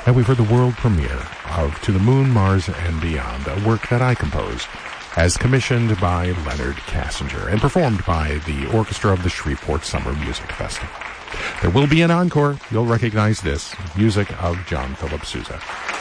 And we've heard the world premiere of To the Moon, Mars, and Beyond, a work that I composed, as commissioned by Leonard Kassinger and performed by the orchestra of the Shreveport Summer Music Festival. There will be an encore. You'll recognize this, music of John Philip Sousa.